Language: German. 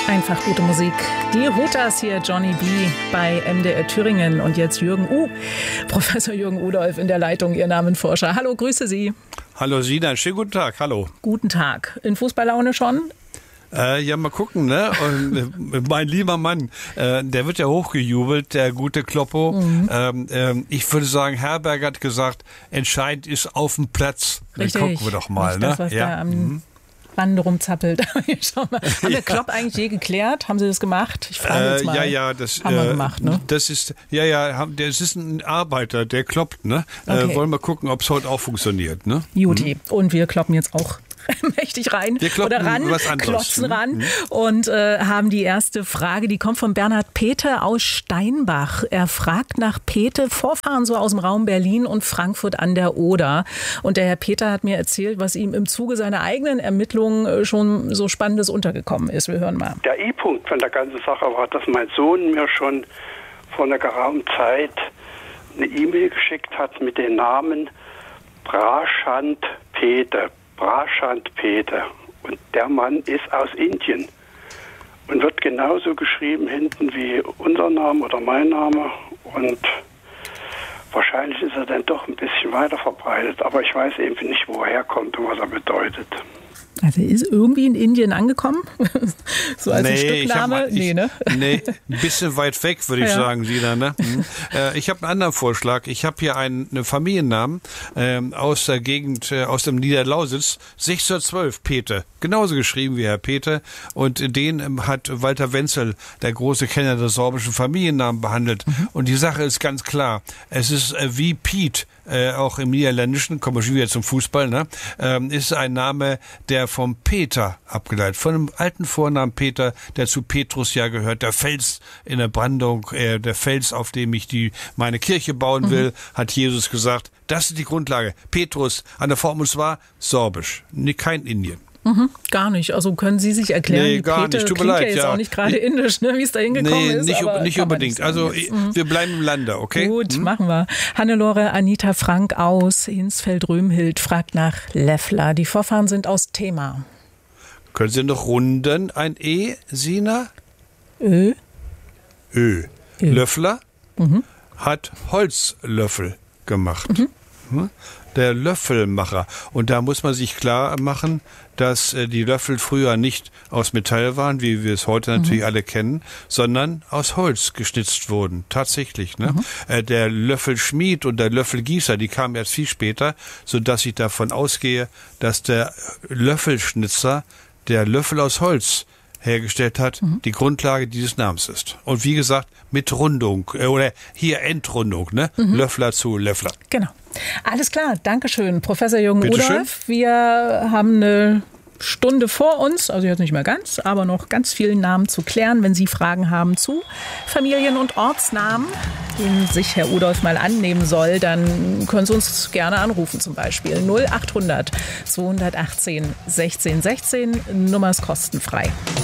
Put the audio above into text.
Einfach gute Musik. Die Hutas hier, Johnny B. bei MDR Thüringen. Und jetzt Professor Jürgen Rudolph in der Leitung, Ihr Namenforscher. Hallo, grüße Sie. Hallo Sina, schönen guten Tag, hallo. Guten Tag. In Fußballlaune schon? Ja, mal gucken, ne? Und, mein lieber Mann, der wird ja hochgejubelt, der gute Kloppo. Mhm. Ich würde sagen, Herberger hat gesagt, entscheidend ist auf dem Platz. Richtig. Dann gucken wir doch mal, nicht ne? Das, was da am Band rumzappelt. Schau mal. Haben wir Klopp eigentlich je geklärt? Haben Sie das gemacht? Ich frage jetzt mal. Ja, das haben wir gemacht, ne? Das ist, das ist ein Arbeiter, der kloppt, ne? Okay. Wollen wir gucken, ob es heute auch funktioniert, ne? Juti. Und wir kloppen jetzt auch mächtig rein oder ran, klotzen ran und haben die erste Frage, die kommt von Bernhard Pethe aus Steinbach. Er fragt nach Pethe, Vorfahren so aus dem Raum Berlin und Frankfurt an der Oder. Und der Herr Pethe hat mir erzählt, was ihm im Zuge seiner eigenen Ermittlungen schon so Spannendes untergekommen ist. Wir hören mal. Der I-Punkt von der ganzen Sache war, dass mein Sohn mir schon vor einer geraumen Zeit eine E-Mail geschickt hat mit dem Namen Prashant Pethe. Prashant Pethe. Und der Mann ist aus Indien und wird genauso geschrieben hinten wie unser Name oder mein Name. Und wahrscheinlich ist er dann doch ein bisschen weiter verbreitet. Aber ich weiß eben nicht, wo er kommt und was er bedeutet. Also er ist irgendwie in Indien angekommen? So als ein Stückname? Nee, ein bisschen weit weg, würde ich sagen, Sina. Ne? Ich habe einen anderen Vorschlag. Ich habe hier einen Familiennamen aus der Gegend, aus dem Niederlausitz, 1612, Pethe. Genauso geschrieben wie Herr Pethe. Und den hat Walter Wenzel, der große Kenner des sorbischen Familiennamen, behandelt. Und die Sache ist ganz klar. Es ist wie Piet, auch im Niederländischen, kommen wir schon wieder zum Fußball, ne? Ist ein Name, der vom Peter abgeleitet, von einem alten Vornamen Peter, der zu Petrus ja gehört, der Fels in der Brandung, der Fels, auf dem ich meine Kirche bauen will, hat Jesus gesagt, das ist die Grundlage. Petrus, an der Formel war sorbisch, kein Indien. Gar nicht. Also können Sie sich erklären, nee, gar Pethe nicht. Tut mir klingt leid, ja jetzt auch nicht gerade indisch, ne, wie es da hingekommen ist. Nicht unbedingt. Also wir bleiben im Lande, okay? Gut, machen wir. Hannelore Anita Frank aus Hinsfeld-Römhild fragt nach Leffler. Die Vorfahren sind aus Thema. Können Sie noch runden? Ein E, Sina? Ö. Löffler hat Holzlöffel gemacht. Der Löffelmacher. Und da muss man sich klar machen, dass die Löffel früher nicht aus Metall waren, wie wir es heute natürlich alle kennen, sondern aus Holz geschnitzt wurden. Tatsächlich. Ne? Der Löffelschmied und der Löffelgießer, die kamen erst viel später, sodass ich davon ausgehe, dass der Löffelschnitzer der Löffel aus Holz hergestellt hat, die Grundlage dieses Namens ist. Und wie gesagt, mit Rundung, oder hier Endrundung, ne? Löffler zu Löffler. Genau. Alles kklar, Dankeschön, Professor Jürgen Rudolph. Wir haben eine Stunde vor uns, also jetzt nicht mehr ganz, aber noch ganz viele Namen zu klären. Wenn Sie Fragen haben zu Familien- und Ortsnamen, denen sich Herr Rudolph mal annehmen soll, dann können Sie uns gerne anrufen, zum Beispiel 0800 218 16 16. Nummer ist kostenfrei.